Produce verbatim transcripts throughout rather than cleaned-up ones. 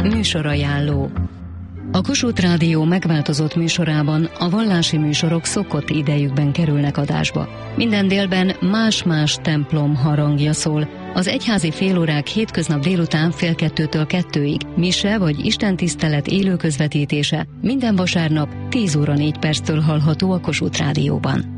Műsorajánló. A Kossuth Rádió megváltozott műsorában a vallási műsorok szokott idejükben kerülnek adásba. Minden délben más-más templom harangja szól. Az egyházi félórák hétköznap délután fél kettőtől kettőig, mise vagy istentisztelet élő közvetítése minden vasárnap tíz óra négy perctől hallható a Kossuth Rádióban.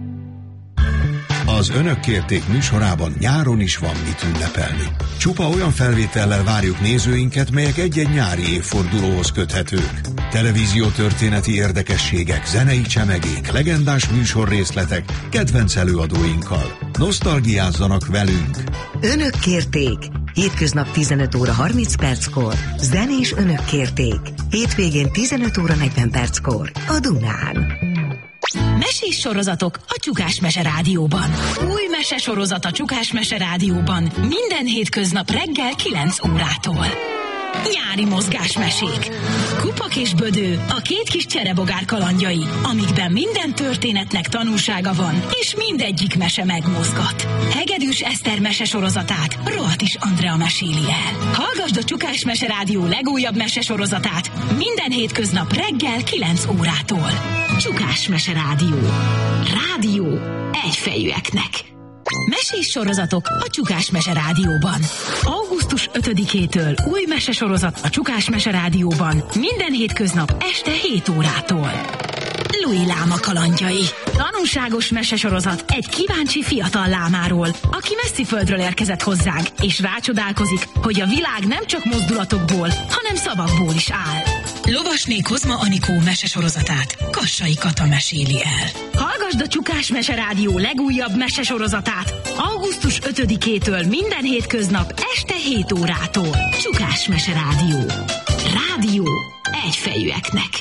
Az Önök kérték műsorában nyáron is van mit ünnepelni. Csupa olyan felvétellel várjuk nézőinket, melyek egy-egy nyári évfordulóhoz köthetők. Televíziótörténeti érdekességek, zenei csemegék, legendás műsorrészletek, kedvenc előadóinkkal. Nosztalgiázzanak velünk! Önök kérték! Hétköznap tizenöt óra harminc perckor. Zenés Önök kérték! Hétvégén tizenöt óra negyven perckor. A Dunán. Mesés sorozatok a Csukás Mese Rádióban. Új mesesorozat a Csukás Mese Rádióban minden hétköznap reggel kilenc órától. Nyári mozgásmesék. Kupak és Bödő, a két kis cserebogár kalandjai, amikben minden történetnek tanulsága van, és mindegyik mese megmozgat. Hegedűs Eszter mesesorozatát Rohatis Andrea meséli el. Hallgasd a Csukás Mese Rádió legújabb mesesorozatát minden hétköznap reggel kilenc órától. Csukás Mese Rádió. Rádió egyfejűeknek. Mesés sorozatok a Csukás Mese Rádióban. augusztus ötödikétől új mesesorozat a Csukás Mese Rádióban minden hétköznap este hét órától. Louis Láma kalandjai. Tanulságos mesesorozat egy kíváncsi fiatal lámáról, aki messzi földről érkezett hozzánk, és rácsodálkozik, hogy a világ nem csak mozdulatokból, hanem szavakból is áll. Lovasné Kozma Anikó mesesorozatát Kassai Kata meséli el. Hallgasd a Csukás Mese Rádió legújabb mesesorozatát augusztus ötödikétől minden hétköznap este hét órától. Csukás Mese Rádió. Rádió egyfejűeknek.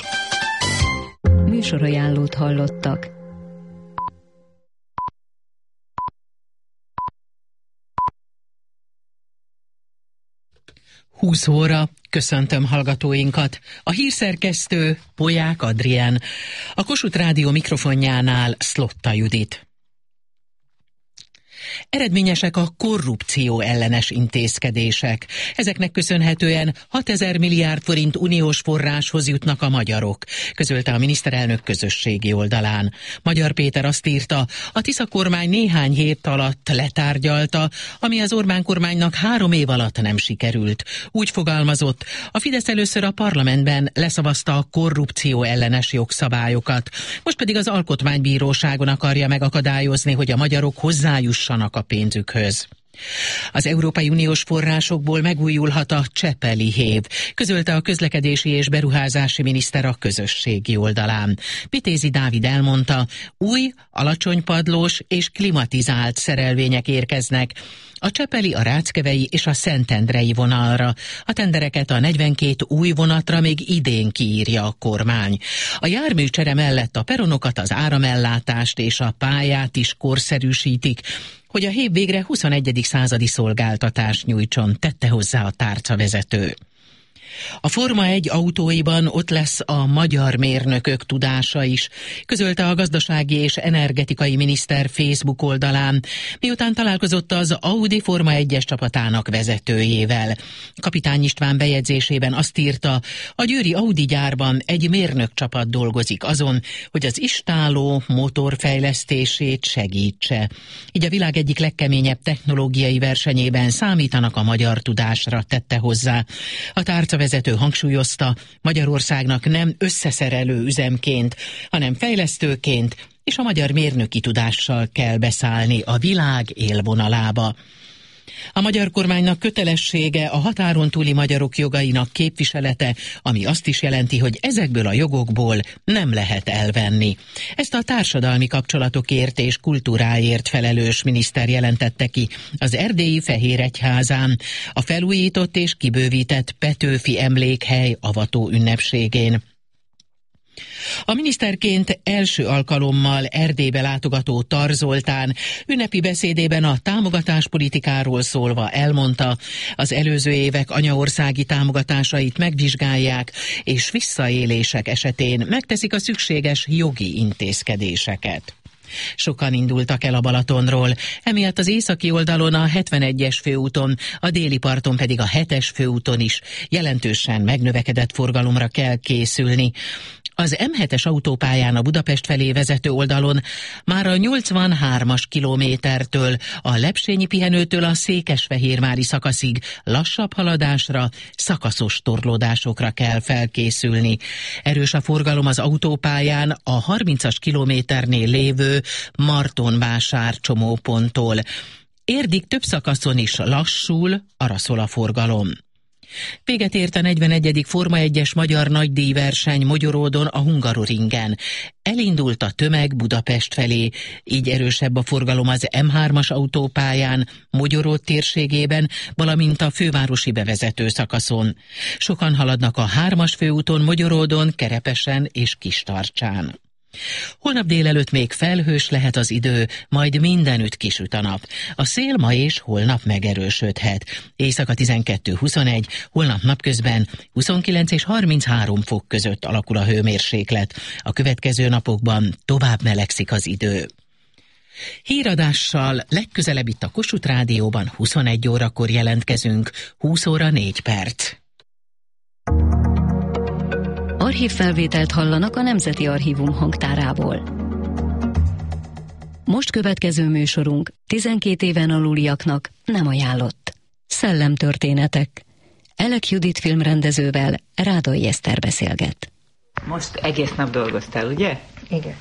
Műsorajánlót hallottak. húsz óra, köszöntöm hallgatóinkat. A hírszerkesztő Polyák Adrián, a Kossuth Rádió mikrofonjánál Szlotta Judit. Eredményesek a korrupció ellenes intézkedések. Ezeknek köszönhetően hatezer milliárd forint uniós forráshoz jutnak a magyarok, közölte a miniszterelnök közösségi oldalán. Magyar Péter azt írta, a Tisza kormány néhány hét alatt letárgyalta, ami az Orbán kormánynak három év alatt nem sikerült. Úgy fogalmazott, a Fidesz először a parlamentben leszavazta a korrupció ellenes jogszabályokat, most pedig az Alkotmánybíróságon akarja megakadályozni, hogy a magyarok hozzájussanak a pénzükhöz. Az Európai Uniós forrásokból megújulhat a Csepeli hév, közölte a közlekedési és beruházási miniszter a közösségi oldalán. Vitézi Dávid elmondta, új, alacsonypadlós és klimatizált szerelvények érkeznek a csepeli, a ráckevei és a szentendrei vonalra. A tendereket a negyvenkét új vonatra még idén kiírja a kormány. A járműcsere mellett a peronokat, az áramellátást és a pályát is korszerűsítik, hogy a hév végre huszonegyedik századi szolgáltatást nyújtson, tette hozzá a tárcavezető. A Forma egy autóiban ott lesz a magyar mérnökök tudása is, közölte a gazdasági és energetikai miniszter Facebook oldalán, miután találkozott az Audi Forma egyes csapatának vezetőjével. Kapitány István bejegyzésében azt írta, a győri Audi gyárban egy mérnök csapat dolgozik azon, hogy az istáló motor fejlesztését segítse. Így a világ egyik legkeményebb technológiai versenyében számítanak a magyar tudásra, tette hozzá. A tárcavezető vezető hangsúlyozta, Magyarországnak nem összeszerelő üzemként, hanem fejlesztőként és a magyar mérnöki tudással kell beszállni a világ élvonalába. A magyar kormánynak kötelessége a határon túli magyarok jogainak képviselete, ami azt is jelenti, hogy ezekből a jogokból nem lehet elvenni. Ezt a társadalmi kapcsolatokért és kultúráért felelős miniszter jelentette ki az erdélyi Fehéregyházán, a felújított és kibővített Petőfi emlékhely avató ünnepségén. A miniszterként első alkalommal Erdélybe látogató Tar Zoltán ünnepi beszédében a támogatáspolitikáról szólva elmondta, az előző évek anyaországi támogatásait megvizsgálják, és visszaélések esetén megteszik a szükséges jogi intézkedéseket. Sokan indultak el a Balatonról, emiatt az északi oldalon a hetvenegyes főúton, a déli parton pedig a hetes főúton is jelentősen megnövekedett forgalomra kell készülni. Az em hetes autópályán a Budapest felé vezető oldalon már a nyolcvanhármas kilométertől, a Lepsényi pihenőtől a Székesfehérvári szakaszig lassabb haladásra, szakaszos torlódásokra kell felkészülni. Erős a forgalom az autópályán a harmincas kilométernél lévő Martonvásár csomóponttól. Érdig több szakaszon is lassul, arra szól a forgalom. Véget ért a negyvenegyedik Forma egyes magyar nagydíjverseny Mogyoródon a Hungaroringen. Elindult a tömeg Budapest felé, így erősebb a forgalom az em hármas autópályán, Mogyoród térségében, valamint a fővárosi bevezető szakaszon. Sokan haladnak a hármas főúton Mogyoródon, Kerepesen és Kistarcsán. Holnap délelőtt még felhős lehet az idő, majd mindenütt kisüt a nap. A szél ma és holnap megerősödhet. Éjszaka tizenkettő huszonegy, holnap napközben huszonkilenc és harminchárom fok között alakul a hőmérséklet. A következő napokban tovább melegszik az idő. Híradással legközelebb itt a Kossuth Rádióban huszonegy órakor jelentkezünk, húsz óra négy perc. Archívfelvételt hallanak a Nemzeti Archívum hangtárából. Most következő műsorunk tizenkét éven aluliaknak nem ajánlott. Szellemtörténetek. Elek Judit filmrendezővel Rádai Eszter beszélget. Most egész nap dolgoztál, ugye? Igen.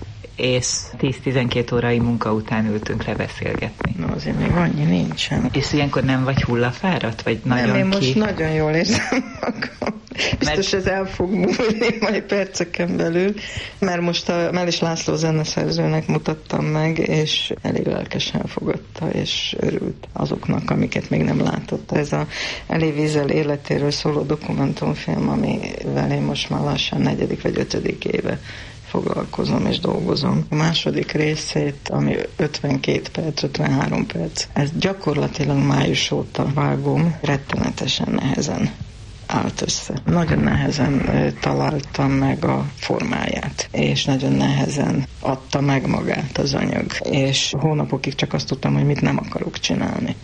És tíz-tizenkét órai munka után ültünk le beszélgetni. No, azért még annyi nincsen. És ilyenkor nem vagy hullafáradt? Vagy nagyon nem, én ki... most nagyon jól érzem magam. Biztos mert... ez el fog múlni majd perceken belül, mert most a Mellés László zeneszerzőnek mutattam meg, és elég lelkesen fogadta, és örült azoknak, amiket még nem látott. Ez a Elie Wiesel életéről szóló dokumentumfilm, amivel én most már lassan negyedik vagy ötödik éve foglalkozom és dolgozom. A második részét, ami ötvenkét perc, ötvenhárom perc, ezt gyakorlatilag május óta vágom, rettenetesen nehezen állt össze. Nagyon nehezen találtam meg a formáját, és nagyon nehezen adta meg magát az anyag. És hónapokig csak azt tudtam, hogy mit nem akarok csinálni.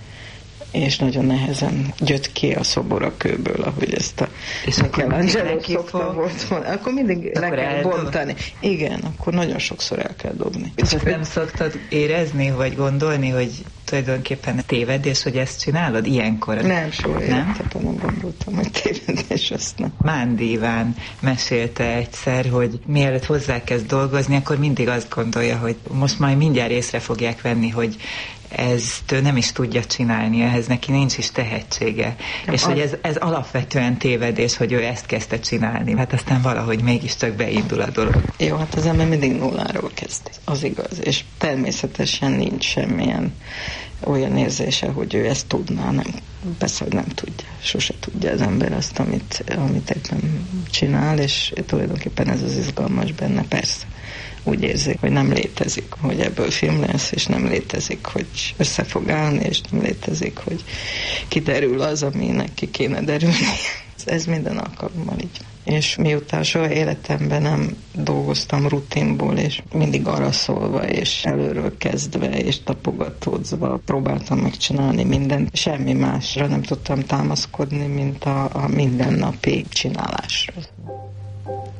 És nagyon nehezen jött ki a szobor a kőből, ahogy ezt a Michelangelo szokta volt mondani. Akkor mindig le kell bontani. Igen, akkor nagyon sokszor el kell dobni. És nem szoktad érezni, vagy gondolni, hogy tulajdonképpen tévedés, hogy ezt csinálod ilyenkor? Nem, soha életében nem gondoltam, hogy tévedés, ezt nem. Mándi Iván mesélte egyszer, hogy mielőtt hozzákezd dolgozni, akkor mindig azt gondolja, hogy most majd mindjárt észre fogják venni, hogy ezt ő nem is tudja csinálni, ehhez neki nincs is tehetsége. Nem, és az... hogy ez, ez alapvetően tévedés, hogy ő ezt kezdte csinálni. Hát aztán valahogy mégiscsak beindul a dolog. Jó, hát az ember mindig nulláról kezd. Az igaz. És természetesen nincs semmilyen olyan érzése, hogy ő ezt tudná. Nem, persze, hogy nem tudja. Sose tudja az ember azt, amit, amit éppen csinál, és tulajdonképpen ez az izgalmas benne, persze. Úgy érzik, hogy nem létezik, hogy ebből film lesz, és nem létezik, hogy össze fog állni, és nem létezik, hogy kiderül az, aminek ki kéne derülni. Ez minden alkalommal így. És miután soha életemben nem dolgoztam rutinból, és mindig arra szólva, és előről kezdve, és tapogatózva próbáltam megcsinálni mindent. Semmi másra nem tudtam támaszkodni, mint a, a mindennapi csinálásra.